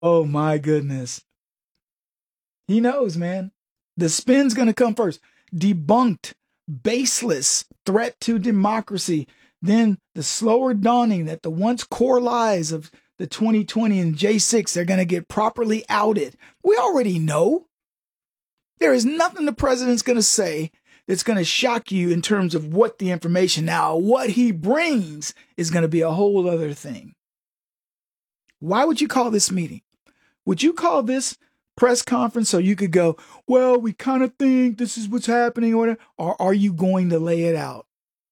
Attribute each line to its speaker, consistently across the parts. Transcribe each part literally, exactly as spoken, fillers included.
Speaker 1: Oh my goodness. He knows, man. The spin's going to come first. Debunked, baseless threat to democracy. Then the slower dawning that the once core lies of the twenty twenty and J six, they're going to get properly outed. We already know. There is nothing the president's going to say that's going to shock you in terms of what the information. Now, what he brings is going to be a whole other thing. Why would you call this meeting? Would you call this press conference so you could go, well, we kind of think this is what's happening, or whatever, or are you going to lay it out?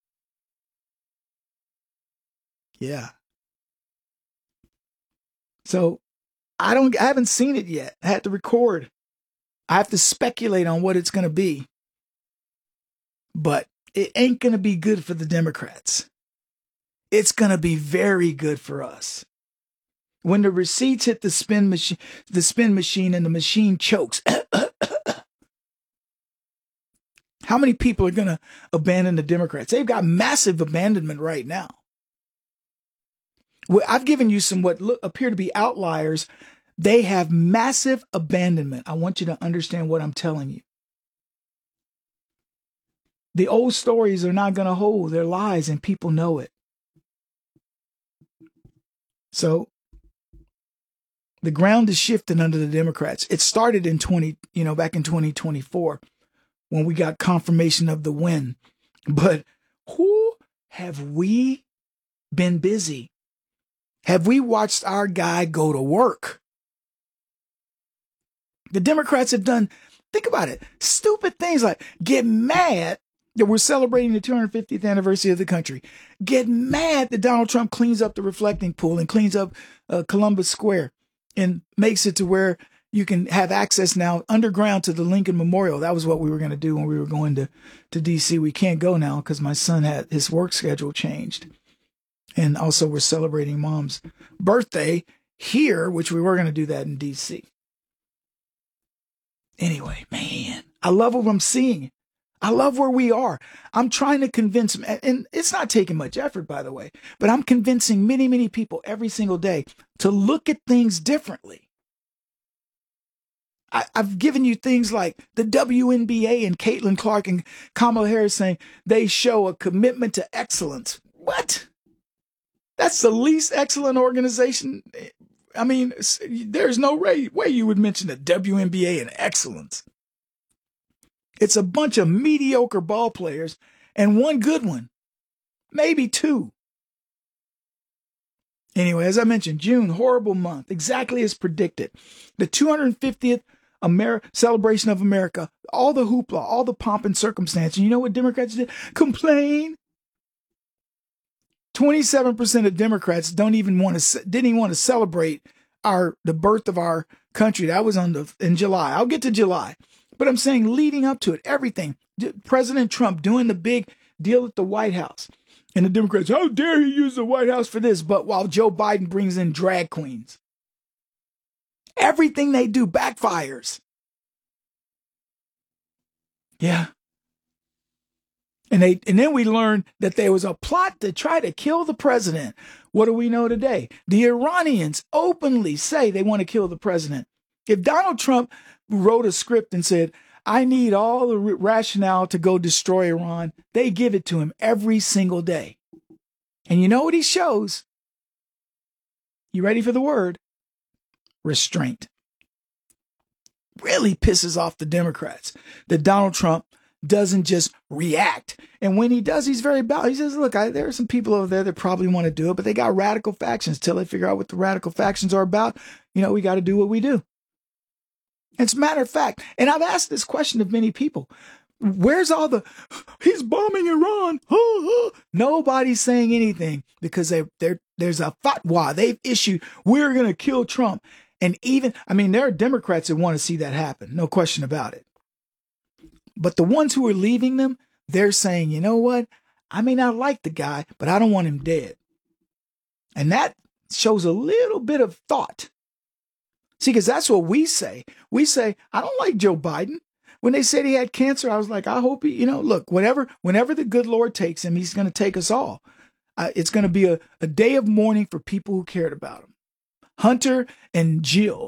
Speaker 1: Yeah. So I don't, I haven't seen it yet. I had to record. I have to speculate on what it's going to be, but it ain't going to be good for the Democrats. It's going to be very good for us. When the receipts hit the spin machine, the spin machine and the machine chokes, how many people are going to abandon the Democrats? They've got massive abandonment right now. Well, I've given you some what look, appear to be outliers. They have massive abandonment. I want you to understand what I'm telling you. The old stories are not going to hold. They're lies, and people know it. So the ground is shifting under the Democrats. It started in twenty, you know, back in twenty twenty-four when we got confirmation of the win. But who have we been busy? Have we watched our guy go to work? The Democrats have done, think about it, stupid things like get mad that we're celebrating the two hundred fiftieth anniversary of the country. Get mad that Donald Trump cleans up the reflecting pool and cleans up uh, Columbus Square and makes it to where you can have access now underground to the Lincoln Memorial. That was what we were going to do when we were going to, to D C. We can't go now because my son had his work schedule changed. And also we're celebrating mom's birthday here, which we were going to do that in D C. Anyway, man, I love what I'm seeing. I love where we are. I'm trying to convince, and it's not taking much effort, by the way, but I'm convincing many, many people every single day to look at things differently. I, I've given you things like the W N B A and Caitlin Clark and Kamala Harris saying they show a commitment to excellence. What? That's the least excellent organization. I mean, there's no way, way you would mention the W N B A and excellence. It's a bunch of mediocre ball players and one good one, maybe two. Anyway, as I mentioned, June, horrible month, exactly as predicted. The two hundred fiftieth Amer- celebration of America, all the hoopla, all the pomp and circumstance. And you know what Democrats did? Complain. twenty-seven percent of Democrats don't even want to, didn't even want to celebrate our, the birth of our country. That was on the, in July. I'll get to July. But I'm saying leading up to it, everything. President Trump doing the big deal at the White House. And the Democrats, how dare he use the White House for this? But while Joe Biden brings in drag queens. Everything they do backfires. Yeah. And they and then we learned that there was a plot to try to kill the president. What do we know today? The Iranians openly say they want to kill the president. If Donald Trump wrote a script and said, I need all the rationale to go destroy Iran, they give it to him every single day. And you know what he shows? You ready for the word? Restraint. Really pisses off the Democrats that Donald Trump doesn't just react. And when he does, he's very balanced. He says, look, I, there are some people over there that probably want to do it, but they got radical factions. Till they figure out what the radical factions are about, you know, we got to do what we do. It's a matter of fact. And I've asked this question of many people. Where's all the, he's bombing Iran. Nobody's saying anything because they, there's a fatwa they've issued. We're going to kill Trump. And even, I mean, there are Democrats that want to see that happen. No question about it. But the ones who are leaving them, they're saying, you know what? I may not like the guy, but I don't want him dead. And that shows a little bit of thought. See, because that's what we say. We say, I don't like Joe Biden. When they said he had cancer, I was like, I hope he, you know, look, whenever, whenever the good Lord takes him, he's going to take us all. Uh, it's going to be a, a day of mourning for people who cared about him. Hunter and Jill.